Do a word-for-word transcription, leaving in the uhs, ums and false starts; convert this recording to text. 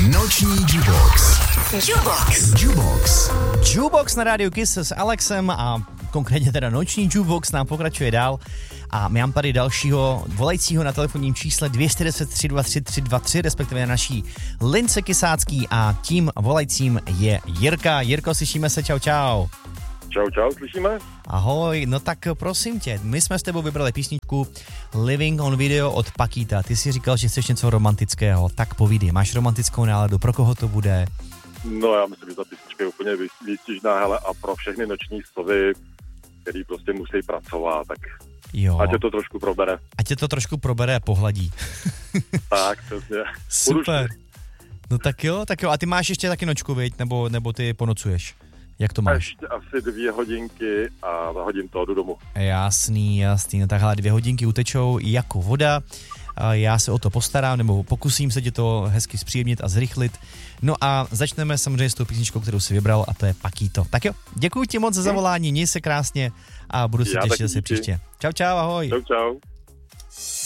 Noční Jukebox. Jukebox. Jukebox. Jukebox na rádiu Kiss s Alexem a konkrétně teda Noční Jukebox nám pokračuje dál. A my mám tady dalšího volajícího na telefonním čísle dvě stě deset tři dva tři tři dva tři, respektive na naší lince kysácký, a tím volajícím je Jirka. Jirko, slyšíme se, čau čau. Čau, čau, slyšíme? Ahoj, no tak prosím tě, my jsme s tebou vybrali písničku Living on Video od Pakita. Ty jsi říkal, že chceš něco romantického, tak povídej, máš romantickou náladu, pro koho to bude? No já myslím, že ta písnička je úplně výstižná, hele, a pro všechny noční sovy, který prostě musí pracovat, tak Jo. ať tě to trošku probere. Ať tě to trošku probere a pohladí. Tak, přesně. Super. No tak jo, tak jo, a ty máš ještě taky nočku, viď? Nebo, nebo ty ponocuješ? Jak to máš? Ještě asi dvě hodinky a hodím to, jdu domů. Jasný, jasný, no takhle dvě hodinky utečou jako voda. Já se o to postarám, nebo pokusím se ti to hezky zpříjemnit a zrychlit. No a začneme samozřejmě s tou písničkou, kterou si vybral, a to je Pakito. Tak jo, děkuji ti moc za zavolání, měj se krásně a budu se Já těšit taky zase díky. příště. Čau, čau, ahoj. Čau, čau.